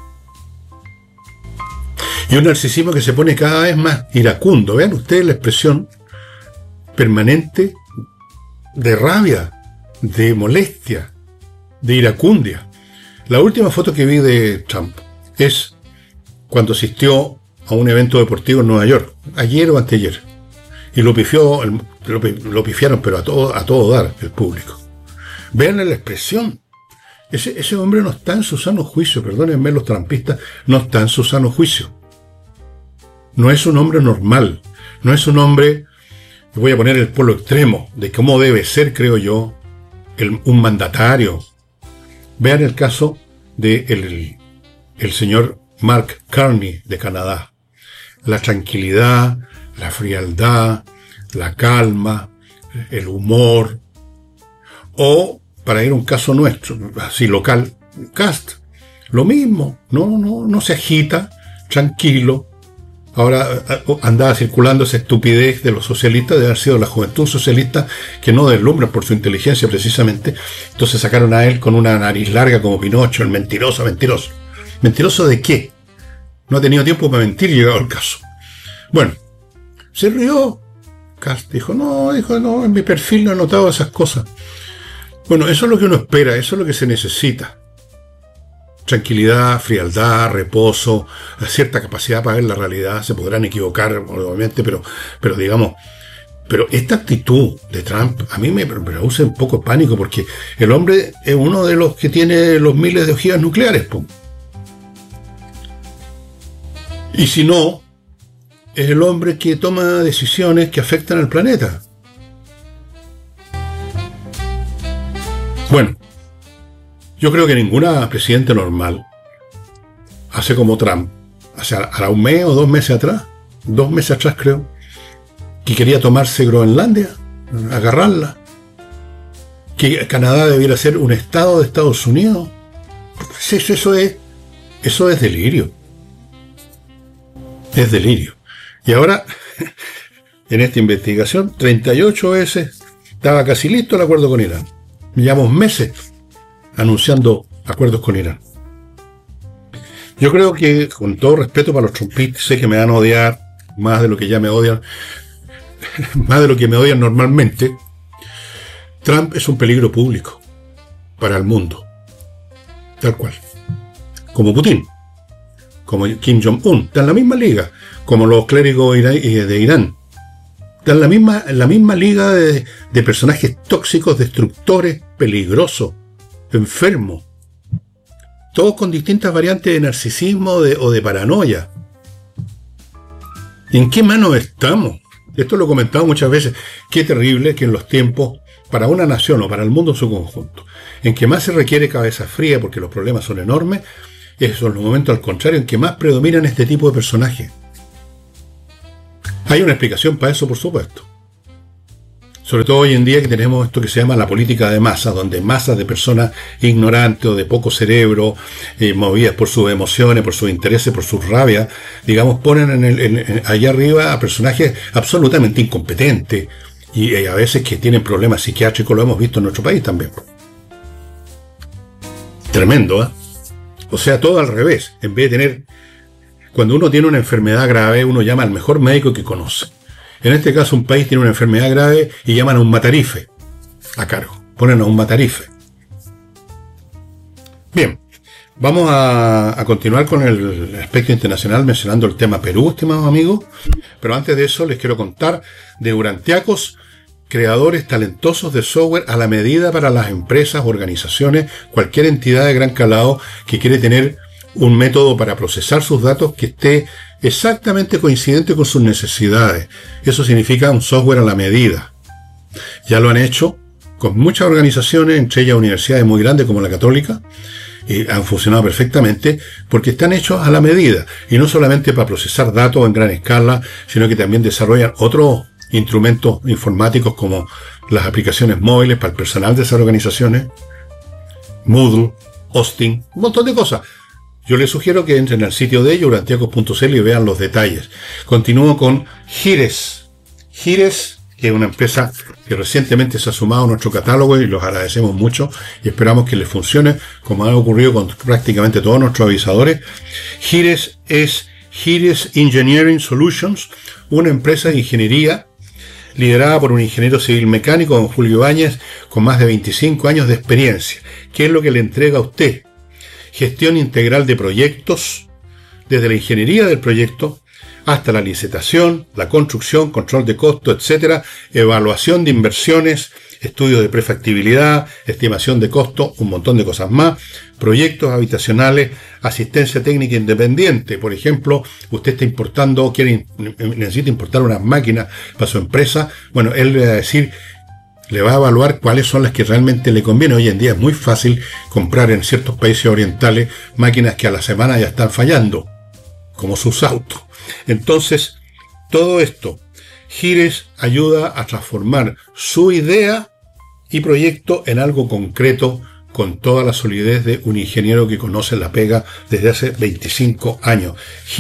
Y un narcisismo que se pone cada vez más iracundo. Vean ustedes la expresión permanente de rabia, de molestia, de iracundia. La última foto que vi de Trump es cuando asistió a un evento deportivo en Nueva York, ayer o anteayer, y lo pifiaron, pero a todo dar el público. Vean la expresión. Ese hombre no está en su sano juicio, perdónenme los trampistas, no está en su sano juicio. No es un hombre normal, no es un hombre. Voy a poner el polo extremo de cómo debe ser, creo yo, un mandatario. Vean el caso de el señor Mark Carney de Canadá. La tranquilidad, la frialdad, la calma, el humor. O, para ir a un caso nuestro, así local, Cast, lo mismo. No se agita, tranquilo. Ahora andaba circulando esa estupidez de los socialistas, de haber sido la juventud socialista, que no deslumbran por su inteligencia precisamente. Entonces sacaron a él con una nariz larga como Pinocho, el mentiroso. ¿Mentiroso de qué? No ha tenido tiempo para mentir, llegado el caso. Bueno, se rió. Cast dijo, no, en mi perfil no he notado esas cosas. Bueno, eso es lo que uno espera, eso es lo que se necesita. Tranquilidad, frialdad, reposo, cierta capacidad para ver la realidad. Se podrán equivocar, obviamente, pero digamos, pero esta actitud de Trump a mí me produce un poco de pánico, porque el hombre es uno de los que tiene los miles de ojivas nucleares, ¡pum! Y si no, es el hombre que toma decisiones que afectan al planeta. Bueno, yo creo que ninguna presidente normal hace como Trump. Hará un mes o 2 meses atrás, 2 meses atrás creo, que quería tomarse Groenlandia, agarrarla, que Canadá debiera ser un estado de Estados Unidos. Eso es delirio. Es delirio. Y ahora, en esta investigación, 38 veces estaba casi listo el acuerdo con Irán. Llevamos meses anunciando acuerdos con Irán. Yo creo que, con todo respeto para los trumpistas, sé que me van a odiar más de lo que ya me odian, más de lo que me odian normalmente. Trump es un peligro público para el mundo, tal cual. como Putin, como Kim Jong-un, está en la misma liga, como los clérigos de Irán. Está en la misma liga de personajes tóxicos, destructores, peligrosos, enfermos. Todos con distintas variantes de narcisismo o de paranoia. ¿En qué manos estamos? Esto lo he comentado muchas veces. Qué terrible que en los tiempos, para una nación o para el mundo en su conjunto, en que más se requiere cabeza fría porque los problemas son enormes, esos son los momentos al contrario en que más predominan este tipo de personajes. Hay una explicación para eso, por supuesto. Sobre todo hoy en día que tenemos esto que se llama la política de masa, donde masas de personas ignorantes o de poco cerebro, movidas por sus emociones, por sus intereses, por sus rabias, digamos, ponen allá arriba a personajes absolutamente incompetentes y a veces que tienen problemas psiquiátricos, lo hemos visto en nuestro país también. Tremendo, ¿eh? O sea, todo al revés. En vez de tener... Cuando uno tiene una enfermedad grave, uno llama al mejor médico que conoce. En este caso, un país tiene una enfermedad grave y llaman a un matarife a cargo. Ponen a un matarife. Bien, vamos a continuar con el aspecto internacional mencionando el tema Perú, estimados amigos. Pero antes de eso, les quiero contar de Urantiacos, creadores talentosos de software a la medida para las empresas, organizaciones, cualquier entidad de gran calado que quiere tener un método para procesar sus datos que esté exactamente coincidente con sus necesidades. Eso significa un software a la medida. Ya lo han hecho con muchas organizaciones, entre ellas universidades muy grandes como la Católica, y han funcionado perfectamente porque están hechos a la medida. Y no solamente para procesar datos en gran escala, sino que también desarrollan otros instrumentos informáticos como las aplicaciones móviles para el personal de esas organizaciones, Moodle, Hosting, un montón de cosas. Yo les sugiero que entren al sitio de ellos, urantiacos.cl, y vean los detalles. Continúo con Gires. Gires, que es una empresa que recientemente se ha sumado a nuestro catálogo y los agradecemos mucho y esperamos que les funcione como ha ocurrido con prácticamente todos nuestros avisadores. Gires es Gires Engineering Solutions, una empresa de ingeniería liderada por un ingeniero civil mecánico, don Julio Ibáñez, con más de 25 años de experiencia. ¿Qué es lo que le entrega a usted? Gestión integral de proyectos, desde la ingeniería del proyecto hasta la licitación, la construcción, control de costos, etcétera, evaluación de inversiones, estudios de prefactibilidad, estimación de costos, un montón de cosas más, proyectos habitacionales, asistencia técnica independiente. Por ejemplo, usted está importando, necesita importar unas máquinas para su empresa. Bueno, él le va a decir, le va a evaluar cuáles son las que realmente le convienen. Hoy en día es muy fácil comprar en ciertos países orientales máquinas que a la semana ya están fallando, como sus autos. Entonces, todo esto, Gires ayuda a transformar su idea y proyecto en algo concreto con toda la solidez de un ingeniero que conoce la pega desde hace 25 años.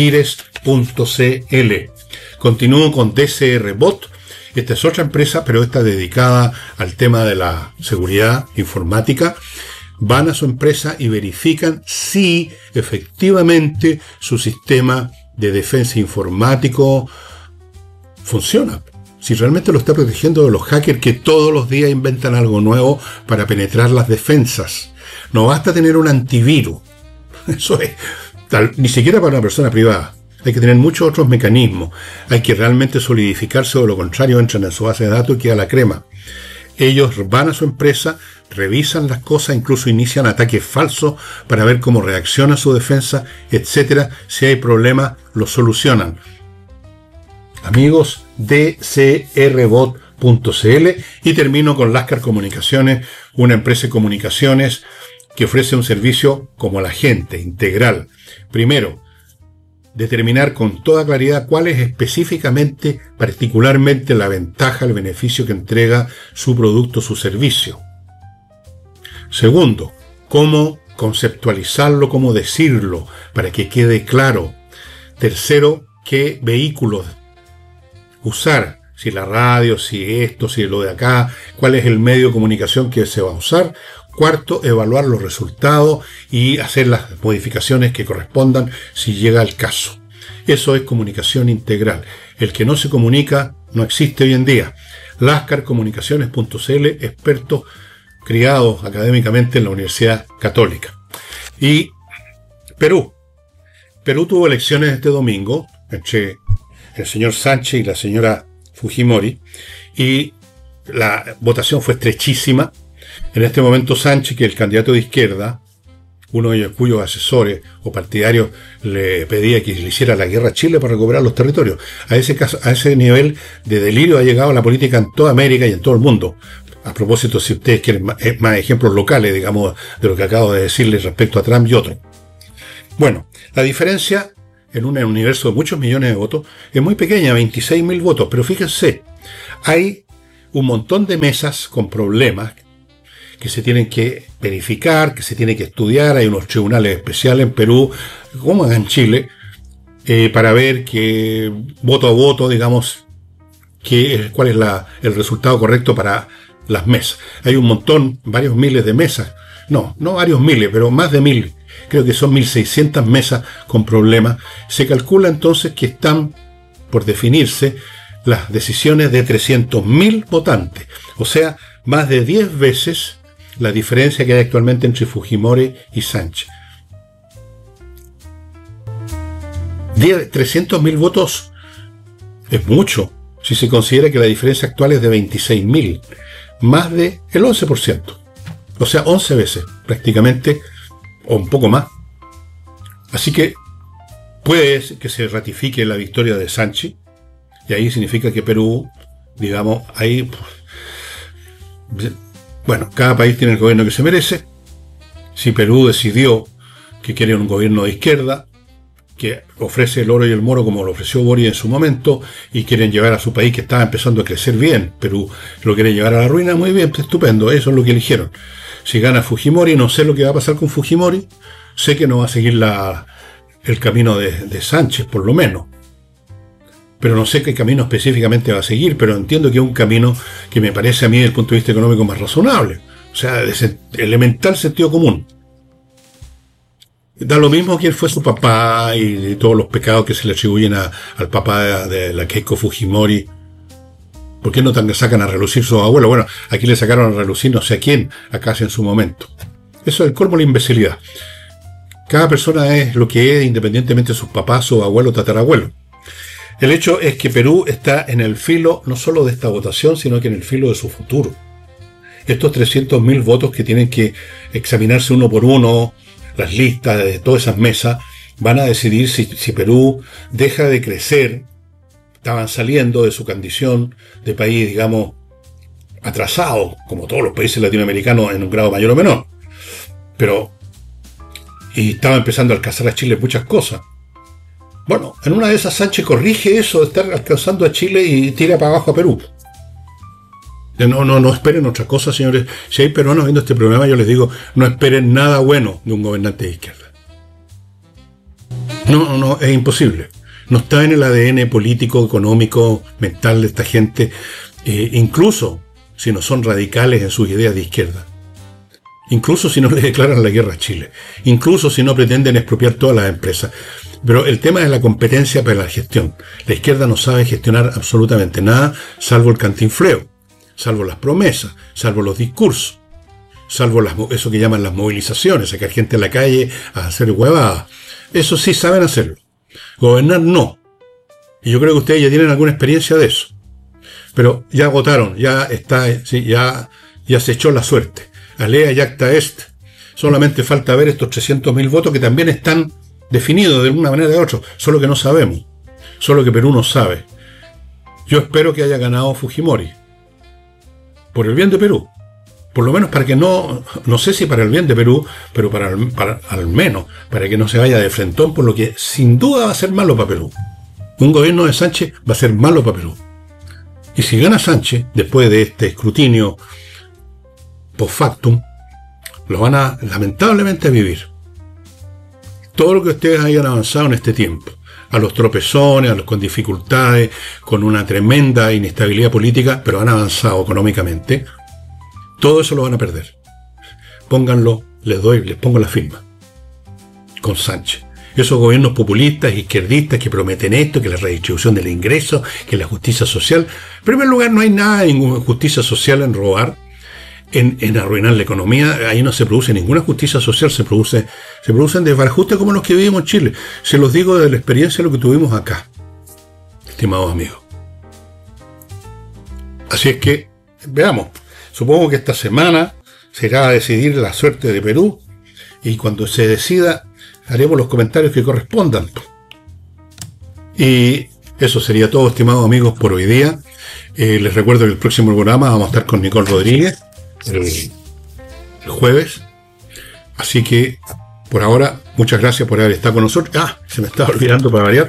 Gires.cl. Continúo con DCR Bot. Esta es otra empresa, pero esta dedicada al tema de la seguridad informática. Van a su empresa y verifican si efectivamente su sistema de defensa informático funciona. Si realmente lo está protegiendo de los hackers que todos los días inventan algo nuevo para penetrar las defensas. No basta tener un antivirus. Eso es. Ni siquiera para una persona privada. Hay que tener muchos otros mecanismos. Hay que realmente solidificarse, o de lo contrario entran en su base de datos y queda la crema. Ellos van a su empresa, revisan las cosas, incluso inician ataques falsos para ver cómo reacciona su defensa, etcétera. Si hay problemas, los solucionan. Amigos, dcrbot.cl. Y termino con Lascar Comunicaciones, una empresa de comunicaciones que ofrece un servicio como la gente, integral. Primero, determinar con toda claridad cuál es específicamente, particularmente, la ventaja, el beneficio que entrega su producto, su servicio. Segundo, cómo conceptualizarlo, cómo decirlo, para que quede claro. Tercero, qué vehículos usar, si la radio, si esto, si lo de acá, cuál es el medio de comunicación que se va a usar. Cuarto, evaluar los resultados y hacer las modificaciones que correspondan si llega el caso. Eso es comunicación integral. El que no se comunica no existe hoy en día. Lascarcomunicaciones.cl, expertos criados académicamente en la Universidad Católica. Y Perú. Perú tuvo elecciones este domingo entre el señor Sánchez y la señora Fujimori, y la votación fue estrechísima. En este momento Sánchez, que es el candidato de izquierda, uno de ellos cuyos asesores o partidarios le pedía que le hiciera la guerra a Chile para recuperar los territorios. A ese nivel de delirio ha llegado la política en toda América y en todo el mundo. A propósito, si ustedes quieren más ejemplos locales, digamos, de lo que acabo de decirles respecto a Trump y otros. Bueno, la diferencia en un universo de muchos millones de votos es muy pequeña, 26.000 votos, pero fíjense, hay un montón de mesas con problemas que se tienen que verificar, que se tienen que estudiar. Hay unos tribunales especiales en Perú, como en Chile, para ver que voto a voto, digamos, cuál es el resultado correcto para las mesas. Hay un montón, varios miles de mesas, no varios miles, pero más de 1.000, creo que son 1.600 mesas con problemas. Se calcula entonces que están por definirse las decisiones de 300.000 votantes, o sea, más de 10 veces la diferencia que hay actualmente entre Fujimori y Sánchez. 300.000 votos es mucho, si se considera que la diferencia actual es de 26.000, más del 11%. O sea, 11 veces, prácticamente, o un poco más. Así que puede que se ratifique la victoria de Sánchez, y ahí significa que Perú, digamos, ahí... Bueno, cada país tiene el gobierno que se merece. Si Perú decidió que quiere un gobierno de izquierda, que ofrece el oro y el moro como lo ofreció Boric en su momento, y quieren llevar a su país que estaba empezando a crecer bien, Perú lo quiere llevar a la ruina, muy bien, estupendo, eso es lo que eligieron. Si gana Fujimori, no sé lo que va a pasar con Fujimori, sé que no va a seguir el camino de Sánchez, por lo menos. Pero no sé qué camino específicamente va a seguir, pero entiendo que es un camino que me parece a mí desde el punto de vista económico más razonable. O sea, de elemental sentido común. Da lo mismo quién fue su papá y todos los pecados que se le atribuyen al papá de la Keiko Fujimori. ¿Por qué no sacan a relucir sus abuelos? Bueno, aquí le sacaron a relucir no sé a quién, acá en su momento. Eso es el colmo de la imbecilidad. Cada persona es lo que es, independientemente de sus papás, sus abuelos, tatarabuelos. El hecho es que Perú está en el filo no solo de esta votación, sino que en el filo de su futuro. Estos 300.000 votos que tienen que examinarse uno por uno, las listas de todas esas mesas, van a decidir si Perú deja de crecer, estaban saliendo de su condición de país, digamos, atrasado, como todos los países latinoamericanos en un grado mayor o menor. Y estaba empezando a alcanzar a Chile muchas cosas. Bueno, en una de esas Sánchez corrige eso de estar alcanzando a Chile y tira para abajo a Perú. No esperen otra cosa, señores. Si hay peruanos viendo este programa, yo les digo, no esperen nada bueno de un gobernante de izquierda. No, es imposible. No está en el ADN político, económico, mental de esta gente, incluso si no son radicales en sus ideas de izquierda. Incluso si no le declaran la guerra a Chile. Incluso si no pretenden expropiar todas las empresas. Pero el tema es la competencia para la gestión. La izquierda no sabe gestionar absolutamente nada, salvo el cantinfleo, salvo las promesas, salvo los discursos, salvo eso que llaman las movilizaciones, sacar gente a la calle a hacer huevadas. Eso sí saben hacerlo. Gobernar no. Y yo creo que ustedes ya tienen alguna experiencia de eso. Pero ya votaron, ya está, sí, ya se echó la suerte. Alea yacta est. Solamente falta ver estos 300.000 votos que también están definidos de una manera o de otra, solo que no sabemos, solo que Perú no sabe. Yo espero que haya ganado Fujimori, por el bien de Perú, por lo menos para que no sé si para el bien de Perú, pero para al menos, para que no se vaya de frentón, por lo que sin duda va a ser malo para Perú. Un gobierno de Sánchez va a ser malo para Perú. Y si gana Sánchez, después de este escrutinio post factum, lo van a lamentablemente vivir. Todo lo que ustedes hayan avanzado en este tiempo, a los tropezones, con dificultades, con una tremenda inestabilidad política, pero han avanzado económicamente, todo eso lo van a perder. Pónganlo, les pongo la firma, con Sánchez. Esos gobiernos populistas, izquierdistas, que prometen esto, que la redistribución del ingreso, que la justicia social. En primer lugar, no hay nada de ninguna justicia social en robar, en arruinar la economía. Ahí no se produce ninguna justicia social, se producen desbarajustes como los que vivimos en Chile. Se los digo de la experiencia de lo que tuvimos acá, estimados amigos. Así es que, veamos, supongo que esta semana será a decidir la suerte de Perú, y cuando se decida haremos los comentarios que correspondan. Y eso sería todo, estimados amigos, por hoy día. Les recuerdo que el próximo programa vamos a estar con Nicole Rodríguez el jueves. Así que, por ahora, muchas gracias por haber estado con nosotros. Se me estaba olvidando para variar.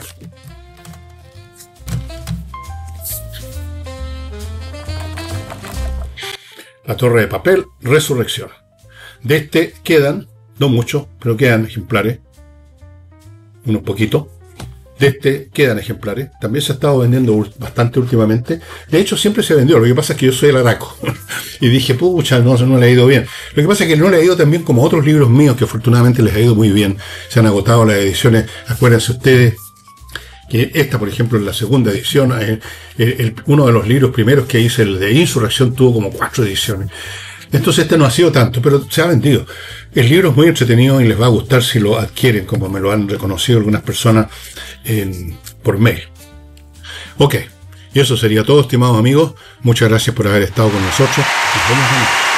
La Torre de Papel, Resurrección. De este quedan, no muchos, pero quedan ejemplares. Unos poquitos. De este quedan ejemplares. También se ha estado vendiendo bastante últimamente. De hecho, siempre se vendió. Lo que pasa es que yo soy el araco. Y dije, pucha, no le ha ido bien. Lo que pasa es que no le ha ido tan bien como otros libros míos, que afortunadamente les ha ido muy bien. Se han agotado las ediciones. Acuérdense ustedes que esta, por ejemplo, en la segunda edición, uno de los libros primeros que hice, el de Insurrección, tuvo como 4 ediciones. Entonces este no ha sido tanto, pero se ha vendido. El libro es muy entretenido y les va a gustar si lo adquieren, como me lo han reconocido algunas personas por mail. Ok, y eso sería todo, estimados amigos. Muchas gracias por haber estado con nosotros. Nos vemos mañana.